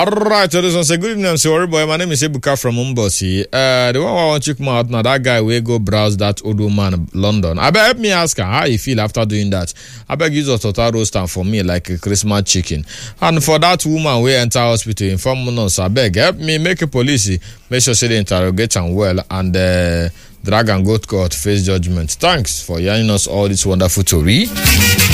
All right, so say good evening. I'm sorry, boy. My name is Ebuka from Umbosi. The one I want to check my out now, that guy will go browse that old woman London. I beg help me ask her how you feel after doing that. I beg use a total roast and for me like a Christmas chicken. And for that woman we enter hospital in 4 months, I beg help me make a police make sure say they interrogate and well and drag and go to court face judgment. Thanks for hearing us all this wonderful story.